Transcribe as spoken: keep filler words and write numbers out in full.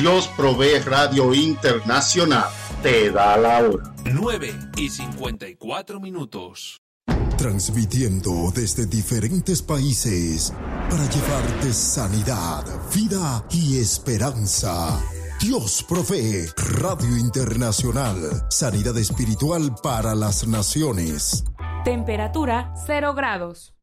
Dios Provee Radio Internacional te da la hora. nueve y cincuenta y cuatro minutos. Transmitiendo desde diferentes países para llevarte sanidad, vida y esperanza. Dios Provee Radio Internacional. Sanidad espiritual para las naciones. Temperatura cero grados.